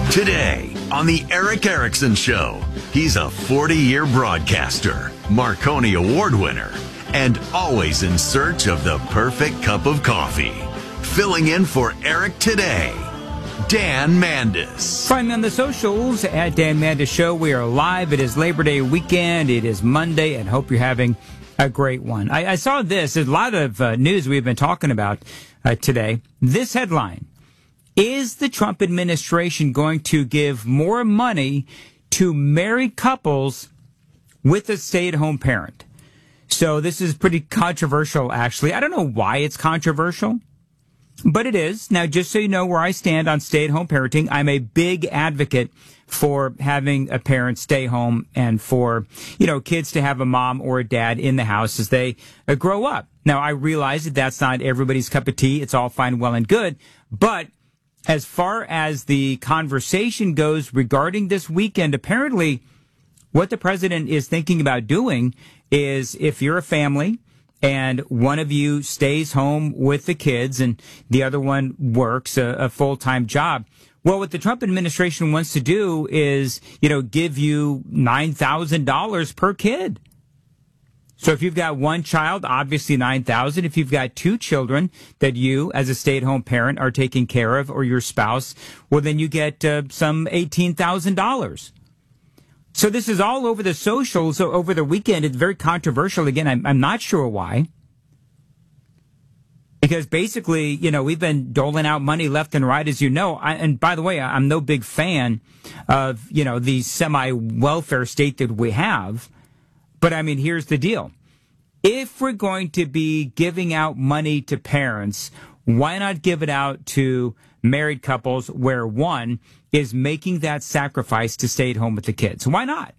Today on the Eric Erickson Show, he's a 40-year broadcaster, Marconi Award winner, and always in search of the perfect cup of coffee. Filling in for Eric today, Dan Mandis. Find me on the socials at Dan Mandis Show. We are live. It is Labor Day weekend. It is Monday, and hope you're having a great one. I saw this. There's a lot of news we've been talking about today. This headline: is the Trump administration going to give more money to married couples with a stay-at-home parent? So this is pretty controversial, actually. I don't know why it's controversial, but it is. Now, just so you know where I stand on stay-at-home parenting, I'm a big advocate for having a parent stay home and for, kids to have a mom or a dad in the house as they grow up. Now, I realize that that's not everybody's cup of tea. It's all fine, well, and good. But as far as the conversation goes regarding this weekend, apparently what the president is thinking about doing is, if you're a family and one of you stays home with the kids and the other one works a full-time job, well, what the Trump administration wants to do is, give you $9,000 per kid. So if you've got one child, obviously $9,000. If you've got two children that you, as a stay-at-home parent, are taking care of, or your spouse, well, then you get some $18,000. So this is all over the socials over the weekend. It's very controversial. Again, I'm not sure why. Because basically, we've been doling out money left and right, as you know. And by the way, I'm no big fan of, the semi-welfare state that we have. But I mean, here's the deal. If we're going to be giving out money to parents, why not give it out to married couples where one is making that sacrifice to stay at home with the kids? Why not?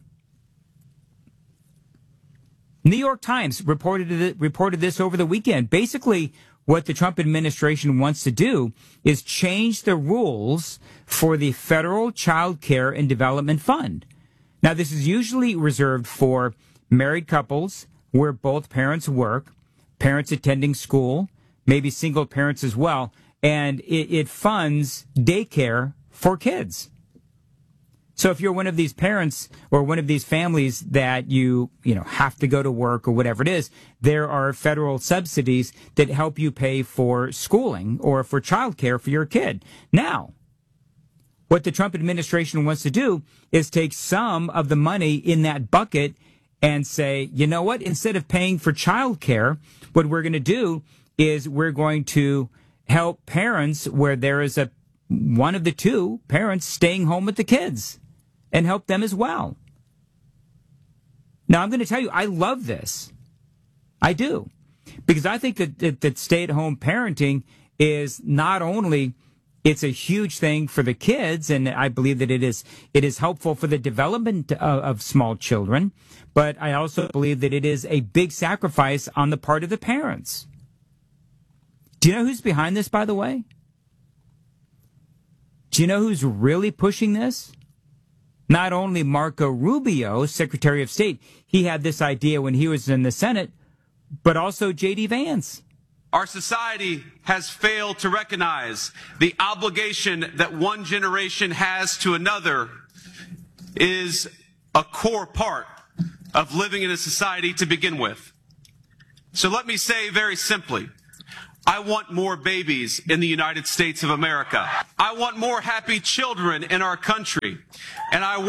New York Times reported this over the weekend. Basically, what the Trump administration wants to do is change the rules for the Federal Child Care and Development Fund. Now, this is usually reserved for married couples where both parents work, parents attending school, maybe single parents as well, and it funds daycare for kids. So if you're one of these parents or one of these families that you have to go to work or whatever it is, there are federal subsidies that help you pay for schooling or for childcare for your kid. Now, what the Trump administration wants to do is take some of the money in that bucket and say, you know what, instead of paying for childcare, what we're going to do is we're going to help parents where there is one of the two parents staying home with the kids and help them as well. Now, I'm going to tell you, I love this. I do. Because I think that stay-at-home parenting is not only, it's a huge thing for the kids, and I believe that it is helpful for the development of small children, but I also believe that it is a big sacrifice on the part of the parents. Do you know who's behind this, by the way? Do you know who's really pushing this? Not only Marco Rubio, Secretary of State, he had this idea when he was in the Senate, but also J.D. Vance. Our society has failed to recognize the obligation that one generation has to another is a core part of living in a society to begin with. So let me say very simply, I want more babies in the United States of America. I want more happy children in our country. And I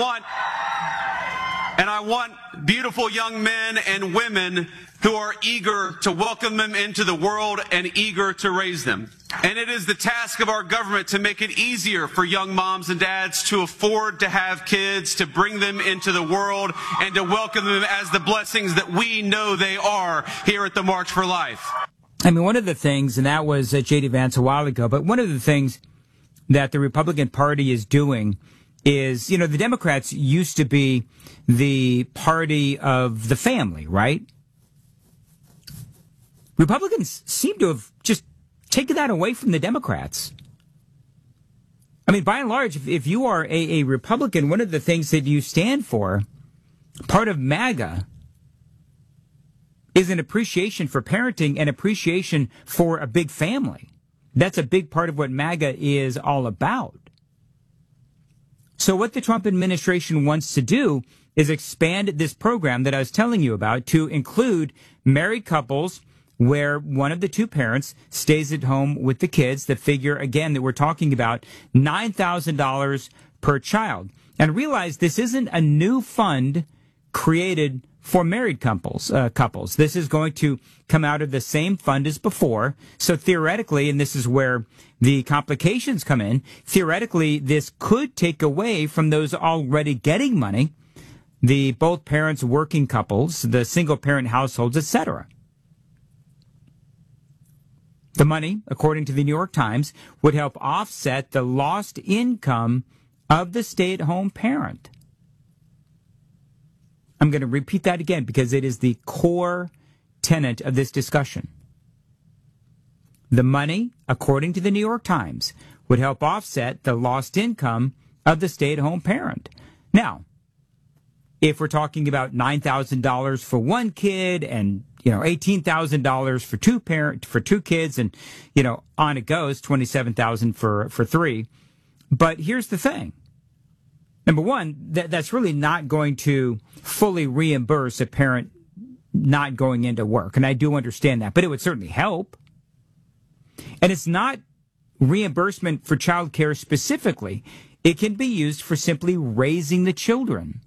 want beautiful young men and women who are eager to welcome them into the world and eager to raise them. And it is the task of our government to make it easier for young moms and dads to afford to have kids, to bring them into the world, and to welcome them as the blessings that we know they are here at the March for Life. I mean, one of the things, and that was J.D. Vance a while ago, but one of the things that the Republican Party is doing is, the Democrats used to be the party of the family, right? Republicans seem to have just taken that away from the Democrats. I mean, by and large, if you are a Republican, one of the things that you stand for, part of MAGA, is an appreciation for parenting and appreciation for a big family. That's a big part of what MAGA is all about. So what the Trump administration wants to do is expand this program that I was telling you about to include married couples where one of the two parents stays at home with the kids. The figure, again, that we're talking about, $9,000 per child. And realize this isn't a new fund created for married couples. This is going to come out of the same fund as before. So theoretically, and this is where the complications come in, theoretically, this could take away from those already getting money, the both parents working couples, the single parent households, etc. The money, according to the New York Times, would help offset the lost income of the stay-at-home parent. I'm going to repeat that again because it is the core tenet of this discussion. The money, according to the New York Times, would help offset the lost income of the stay-at-home parent. Now, if we're talking about $9,000 for one kid and, $18,000 for two kids and, on it goes, $27,000 for three. But here's the thing. Number one, that's really not going to fully reimburse a parent not going into work. And I do understand that, but it would certainly help. And it's not reimbursement for child care specifically. It can be used for simply raising the children.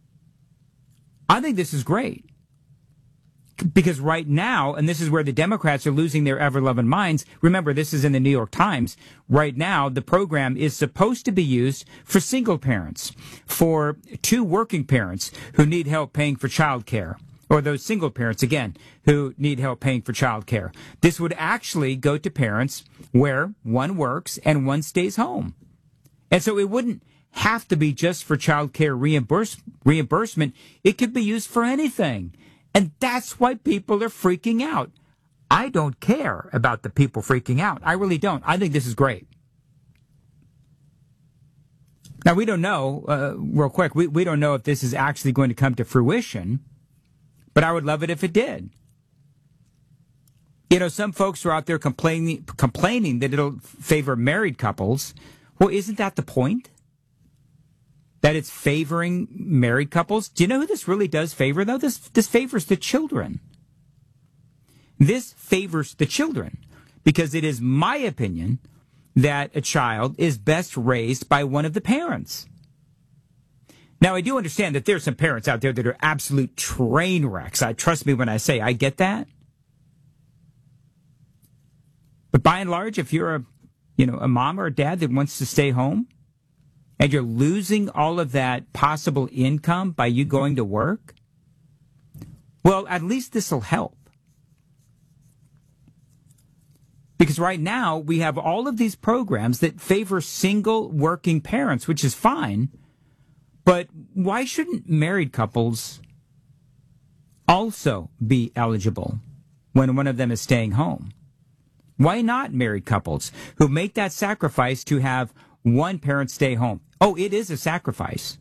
I think this is great. Because right now, and this is where the Democrats are losing their ever-loving minds, remember, this is in the New York Times, right now, the program is supposed to be used for single parents, for two working parents who need help paying for child care, or those single parents, again, who need help paying for child care. This would actually go to parents where one works and one stays home. And so it wouldn't have to be just for child care reimbursement. It could be used for anything. And that's why people are freaking out. I don't care about the people freaking out. I really don't. I think this is great. Now, we don't know, real quick, we don't know if this is actually going to come to fruition, but I would love it if it did. Some folks are out there complaining that it'll favor married couples. Well, isn't that the point? That it's favoring married couples? Do you know who this really does favor, though? This favors the children. This favors the children because it is my opinion that a child is best raised by one of the parents. Now, I do understand that there's some parents out there that are absolute train wrecks. Trust me when I say I get that. But by and large, if you're a mom or a dad that wants to stay home, and you're losing all of that possible income by you going to work, well, at least this will help. Because right now, we have all of these programs that favor single working parents, which is fine. But why shouldn't married couples also be eligible when one of them is staying home? Why not married couples who make that sacrifice to have one parent stay home? Oh, it is a sacrifice.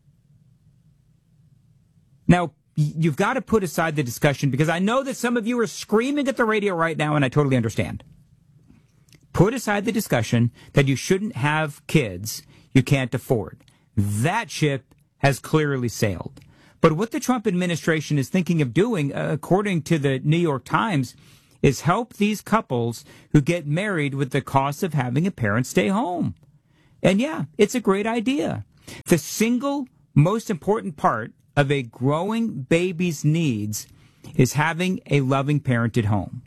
Now, you've got to put aside the discussion because I know that some of you are screaming at the radio right now, and I totally understand. Put aside the discussion that you shouldn't have kids you can't afford. That ship has clearly sailed. But what the Trump administration is thinking of doing, according to the New York Times, is help these couples who get married with the cost of having a parent stay home. And yeah, it's a great idea. The single most important part of a growing baby's needs is having a loving parent at home.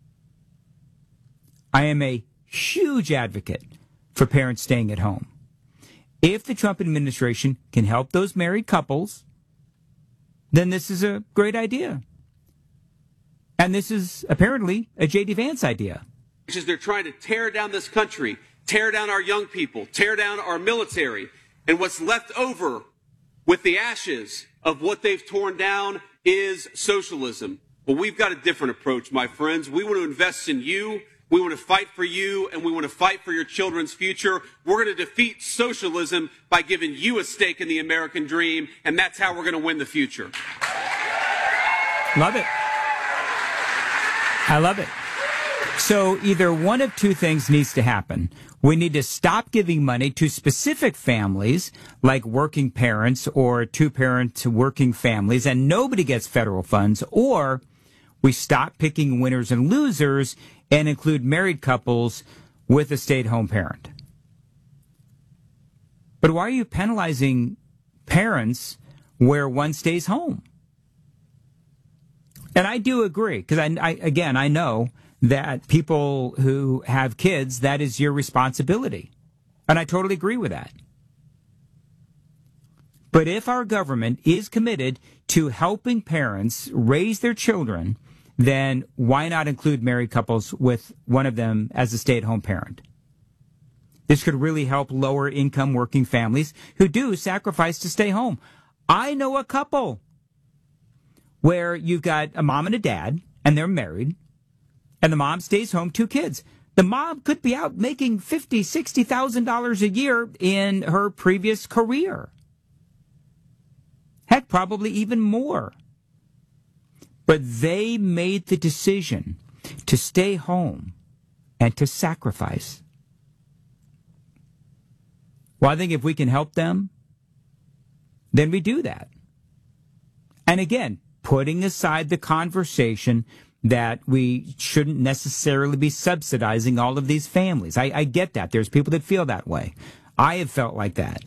I am a huge advocate for parents staying at home. If the Trump administration can help those married couples, then this is a great idea. And this is apparently a J.D. Vance idea. Which is they're trying to tear down this country, tear down our young people, tear down our military. And what's left over with the ashes of what they've torn down is socialism. Well, we've got a different approach, my friends. We want to invest in you. We want to fight for you, and we want to fight for your children's future. We're going to defeat socialism by giving you a stake in the American dream, and that's how we're going to win the future. Love it. I love it. So either one of two things needs to happen. We need to stop giving money to specific families, like working parents or two-parent working families, and nobody gets federal funds, or we stop picking winners and losers and include married couples with a stay-at-home parent. But why are you penalizing parents where one stays home? And I do agree, because I know that people who have kids, that is your responsibility. And I totally agree with that. But if our government is committed to helping parents raise their children, then why not include married couples with one of them as a stay-at-home parent? This could really help lower income working families who do sacrifice to stay home. I know a couple where you've got a mom and a dad, and they're married, and the mom stays home, 2 kids. The mom could be out making $50,000, $60,000 a year in her previous career. Heck, probably even more. But they made the decision to stay home and to sacrifice. Well, I think if we can help them, then we do that. And again, putting aside the conversation that we shouldn't necessarily be subsidizing all of these families. I get that. There's people that feel that way. I have felt like that.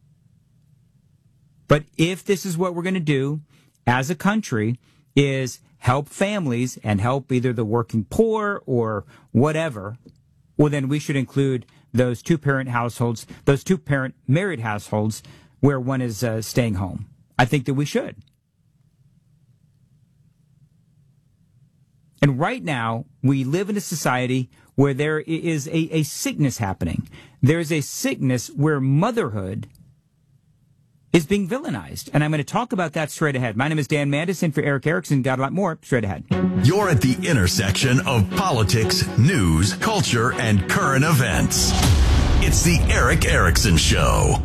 But if this is what we're going to do as a country, is help families and help either the working poor or whatever, well, then we should include those two-parent households, those two-parent married households where one is staying home. I think that we should. And right now, we live in a society where there is a sickness happening. There's a sickness where motherhood is being villainized. And I'm going to talk about that straight ahead. My name is Dan Mandis, for Erick Erickson. Got a lot more straight ahead. You're at the intersection of politics, news, culture, and current events. It's the Erick Erickson Show.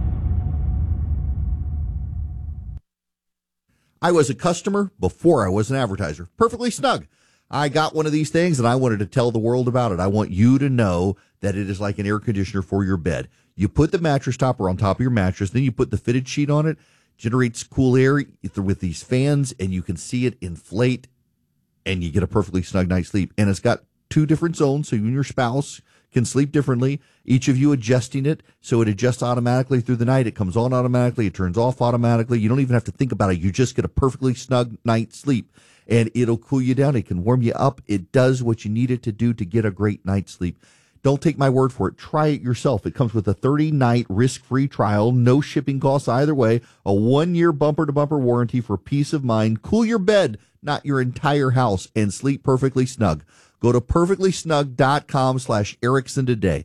I was a customer before I was an advertiser. Perfectly Snug. I got one of these things and I wanted to tell the world about it. I want you to know that it is like an air conditioner for your bed. You put the mattress topper on top of your mattress, then you put the fitted sheet on it, generates cool air with these fans, and you can see it inflate, and you get a perfectly snug night's sleep. And it's got 2 different zones, so you and your spouse can sleep differently, each of you adjusting it so it adjusts automatically through the night. It comes on automatically, it turns off automatically. You don't even have to think about it. You just get a perfectly snug night's sleep, and it'll cool you down. It can warm you up. It does what you need it to do to get a great night's sleep. Don't take my word for it. Try it yourself. It comes with a 30-night risk-free trial, no shipping costs either way, a 1-year bumper-to-bumper warranty for peace of mind. Cool your bed, not your entire house, and sleep perfectly snug. Go to perfectlysnug.com/Erickson today.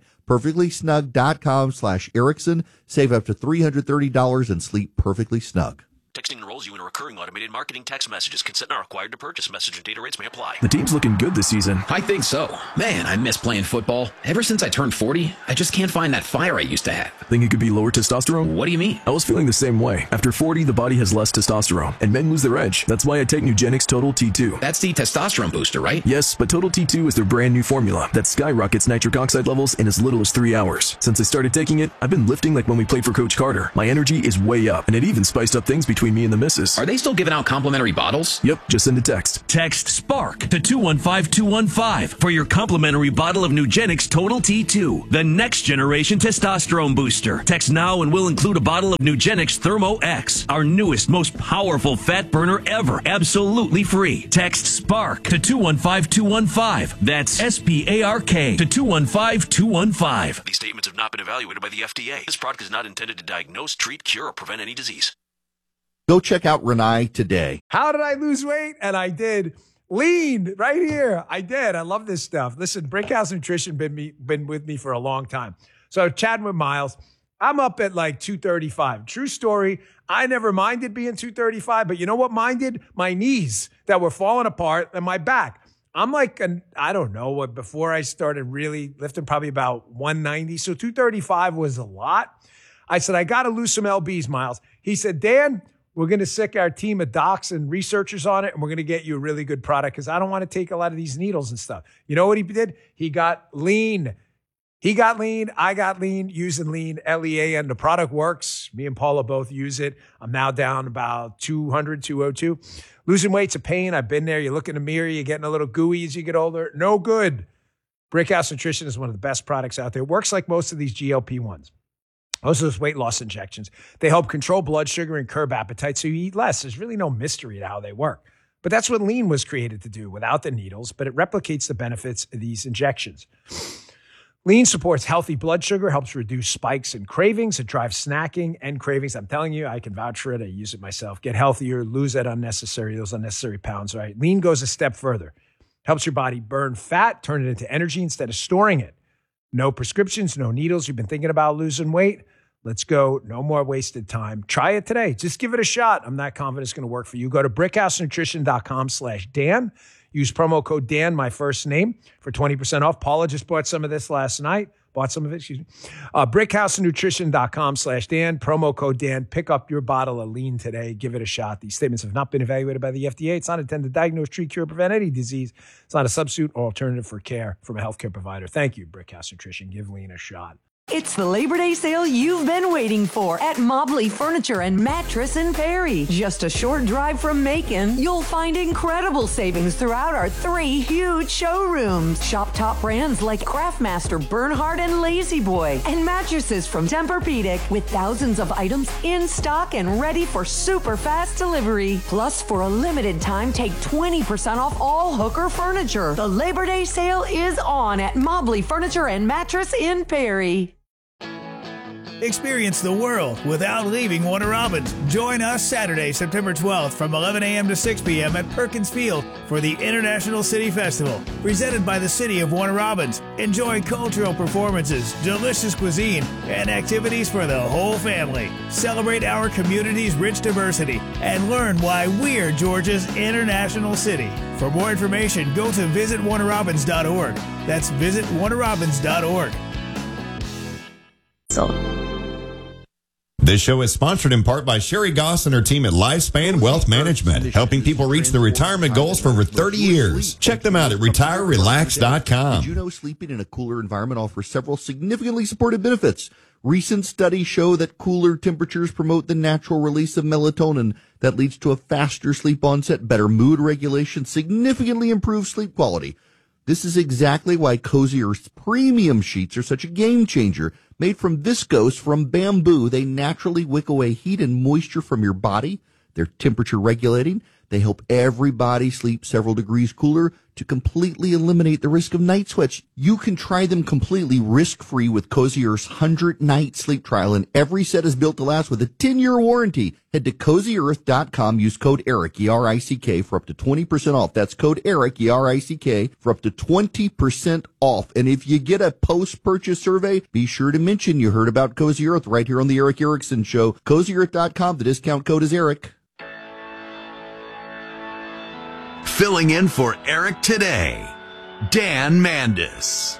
Perfectlysnug.com/Erickson. Save up to $330 and sleep perfectly snug. Texting enrolls you in a recurring automated marketing text messages. Consent not required to purchase. Message and data rates may apply. The team's looking good this season. I think so. Man, I miss playing football. Ever since I turned 40, I just can't find that fire I used to have. Think it could be lower testosterone? What do you mean? I was feeling the same way. After 40, the body has less testosterone, and men lose their edge. That's why I take Nugenix Total T2. That's the testosterone booster, right? Yes, but Total T2 is their brand new formula that skyrockets nitric oxide levels in as little as 3 hours. Since I started taking it, I've been lifting like when we played for Coach Carter. My energy is way up, and it even spiced up things between me and the missus. Are they still giving out complimentary bottles? Yep, just send a text. Text SPARK to 215-215 for your complimentary bottle of Nugenix Total T2, the next generation testosterone booster. Text now and we'll include a bottle of Nugenix Thermo X, our newest, most powerful fat burner ever, absolutely free. Text SPARK to 215-215. That's SPARK to 215-215. These statements have not been evaluated by the FDA. This product is not intended to diagnose, treat, cure, or prevent any disease. Go check out Renai today. How did I lose weight? And I did. Lean right here. I did. I love this stuff. Listen, Brinkhouse Nutrition been with me for a long time. So chatting with Miles, I'm up at like 235. True story. I never minded being 235, but you know what minded? My knees that were falling apart and my back. I'm like, I don't know what, before I started really lifting, probably about 190. So 235 was a lot. I said, I got to lose some LBs, Miles. He said, Dan, We're going to sick our team of docs and researchers on it, and we're going to get you a really good product because I don't want to take a lot of these needles and stuff. You know what he did? He got lean. He got lean. I got lean using lean, LEA, and the product works. Me and Paula both use it. I'm now down about 200, 202. Losing weight's a pain. I've been there. You look in the mirror, you're getting a little gooey as you get older. No good. Brickhouse Nutrition is one of the best products out there. It works like most of these GLP-1s. Most of those weight loss injections. They help control blood sugar and curb appetite so you eat less. There's really no mystery to how they work. But that's what lean was created to do without the needles, but it replicates the benefits of these injections. Lean supports healthy blood sugar, helps reduce spikes and cravings. It drives snacking and cravings. I'm telling you, I can vouch for it. I use it myself. Get healthier, lose those unnecessary pounds, right? Lean goes a step further. Helps your body burn fat, turn it into energy instead of storing it. No prescriptions, no needles. You've been thinking about losing weight? Let's go. No more wasted time. Try it today. Just give it a shot. I'm not confident it's going to work for you. Go to brickhousenutrition.com/Dan. Use promo code Dan, my first name, for 20% off. Paula just bought some of this last night. Brickhousenutrition.com/Dan. Promo code Dan. Pick up your bottle of lean today. Give it a shot. These statements have not been evaluated by the FDA. It's not intended to diagnose, treat, cure, prevent any disease. It's not a substitute or alternative for care from a healthcare provider. Thank you, Brickhouse Nutrition. Give lean a shot. It's the Labor Day sale you've been waiting for at Mobley Furniture and Mattress in Perry. Just a short drive from Macon, you'll find incredible savings throughout our 3 huge showrooms. Shop top brands like Craftmaster, Bernhard, and Lazy Boy, and mattresses from Tempur-Pedic with thousands of items in stock and ready for super fast delivery. Plus, for a limited time, take 20% off all Hooker furniture. The Labor Day sale is on at Mobley Furniture and Mattress in Perry. Experience the world without leaving Warner Robins. Join us Saturday, September 12th from 11 a.m. to 6 p.m. at Perkins Field for the International City Festival, presented by the City of Warner Robins. Enjoy cultural performances, delicious cuisine, and activities for the whole family. Celebrate our community's rich diversity and learn why we're Georgia's international city. For more information, go to visitwarnerrobins.org. That's visitwarnerrobins.org. This show is sponsored in part by Sherry Goss and her team at Lifespan Wealth Management, helping people reach their retirement goals for over 30 years. Check them out at retirerelax.com. Did you know sleeping in a cooler environment offers several significantly supported benefits? Recent studies show that cooler temperatures promote the natural release of melatonin that leads to a faster sleep onset, better mood regulation, significantly improved sleep quality. This is exactly why Cozy Earth's premium sheets are such a game changer. Made from viscose from bamboo, they naturally wick away heat and moisture from your body. They're temperature regulating. They help everybody sleep several degrees cooler to completely eliminate the risk of night sweats. You can try them completely risk-free with Cozy Earth's 100-night sleep trial, and every set is built to last with a 10-year warranty. Head to CozyEarth.com, use code ERIC, E-R-I-C-K, for up to 20% off. That's code ERIC, E-R-I-C-K, for up to 20% off. And if you get a post-purchase survey, be sure to mention you heard about Cozy Earth right here on the Eric Erickson Show. CozyEarth.com, the discount code is ERIC. Filling in for Eric today, Dan Mandis.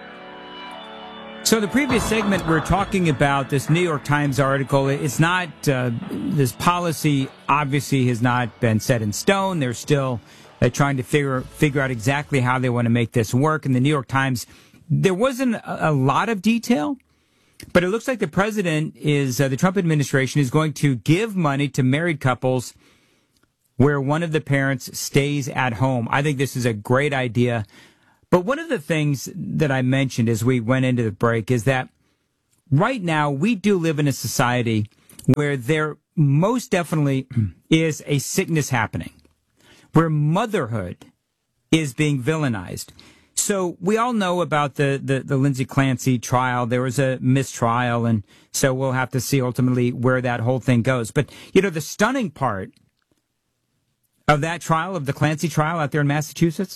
So the previous segment, we're talking about this New York Times article. It's not, this policy obviously has not been set in stone. They're still trying to figure out exactly how they want to make this work. In the New York Times, there wasn't a lot of detail, but it looks like the president the Trump administration is going to give money to married couples where one of the parents stays at home. I think this is a great idea. But one of the things that I mentioned as we went into the break is that right now we do live in a society where there most definitely is a sickness happening, where motherhood is being villainized. So we all know about the Lindsay Clancy trial. There was a mistrial, and so we'll have to see ultimately where that whole thing goes. But, the stunning part of that trial, of the Clancy trial out there in Massachusetts,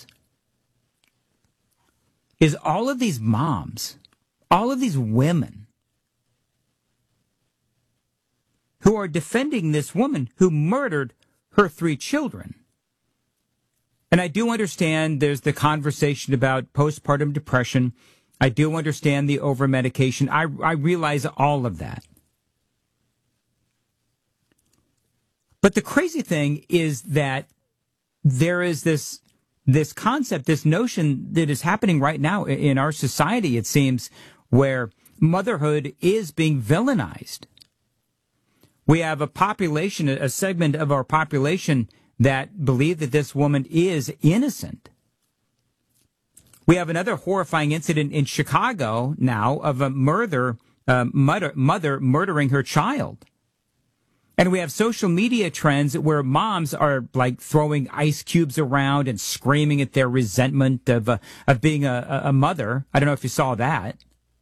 is all of these moms, all of these women who are defending this woman who murdered her 3 children. And I do understand there's the conversation about postpartum depression. I do understand the over-medication. I realize all of that. But the crazy thing is that there is this concept, this notion that is happening right now in our society, it seems, where motherhood is being villainized. We have a population, a segment of our population that believe that this woman is innocent. We have another horrifying incident in Chicago now of a mother murdering her child. And we have social media trends where moms are like throwing ice cubes around and screaming at their resentment of being a mother. I don't know if you saw that.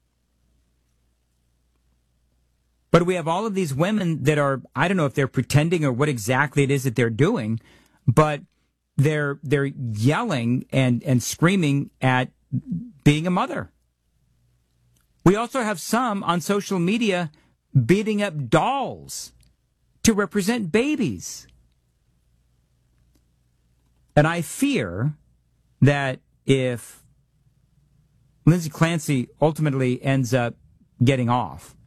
But we have all of these women that are, I don't know if they're pretending or what exactly it is that they're doing, but they're yelling and screaming at being a mother. We also have some on social media beating up dolls to represent babies. And I fear that if Lindsay Clancy ultimately ends up getting off,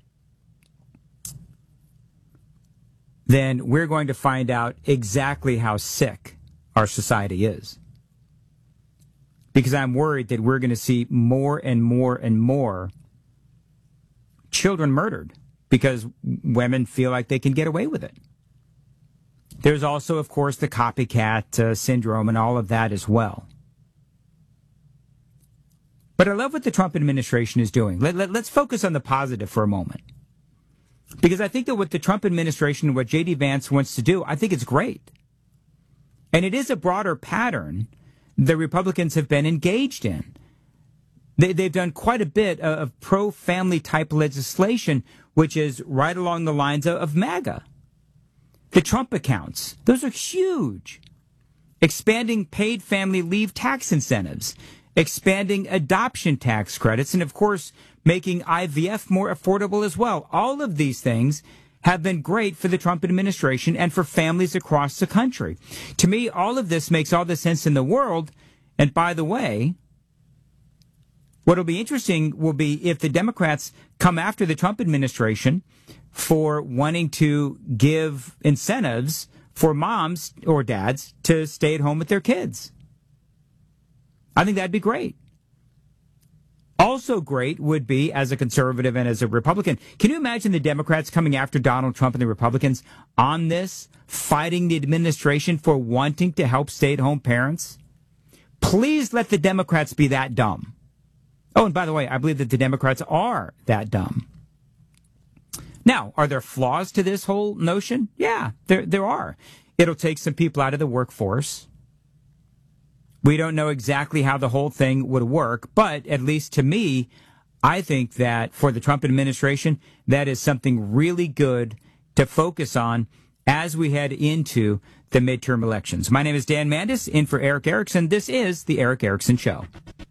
then we're going to find out exactly how sick our society is. Because I'm worried that we're going to see more and more and more children murdered because women feel like they can get away with it. There's also, of course, the copycat syndrome and all of that as well. But I love what the Trump administration is doing. Let's focus on the positive for a moment. Because I think that what the Trump administration and what J.D. Vance wants to do, I think it's great. And it is a broader pattern the Republicans have been engaged in. They've done quite a bit of pro-family type legislation, which is right along the lines of MAGA. The Trump accounts, those are huge. Expanding paid family leave tax incentives, expanding adoption tax credits, and of course, making IVF more affordable as well. All of these things have been great for the Trump administration and for families across the country. To me, all of this makes all the sense in the world. And by the way, what will be interesting will be if the Democrats come after the Trump administration for wanting to give incentives for moms or dads to stay at home with their kids. I think that'd be great. Also great would be, as a conservative and as a Republican, can you imagine the Democrats coming after Donald Trump and the Republicans on this, fighting the administration for wanting to help stay-at-home parents? Please let the Democrats be that dumb. Oh, and by the way, I believe that the Democrats are that dumb. Now, are there flaws to this whole notion? Yeah, there are. It'll take some people out of the workforce. We don't know exactly how the whole thing would work, but at least to me, I think that for the Trump administration, that is something really good to focus on as we head into the midterm elections. My name is Dan Mandis, in for Eric Erickson. This is The Eric Erickson Show.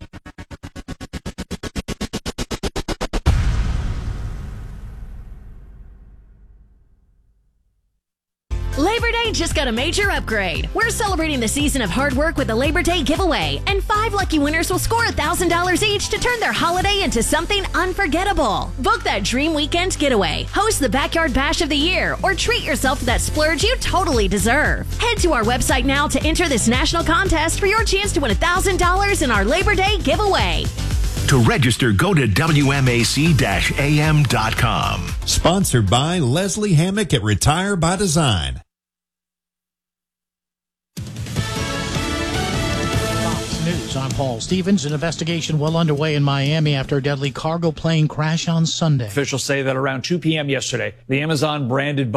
Labor Day just got a major upgrade. We're celebrating the season of hard work with a Labor Day giveaway, and 5 lucky winners will score $1,000 each to turn their holiday into something unforgettable. Book that dream weekend getaway, host the Backyard Bash of the Year, or treat yourself to that splurge you totally deserve. Head to our website now to enter this national contest for your chance to win $1,000 in our Labor Day giveaway. To register, go to WMAC-AM.com. Sponsored by Leslie Hammock at Retire by Design. News. I'm Paul Stevens. An investigation well underway in Miami after a deadly cargo plane crash on Sunday. Officials say that around 2 p.m. yesterday, the Amazon branded